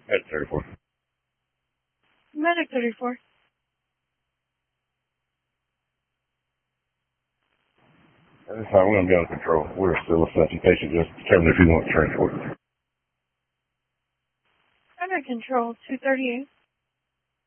At 34. Medic 34. That's how we're going to be under control. We're still assessing patient, just determine if he wants transport. Under control, 238.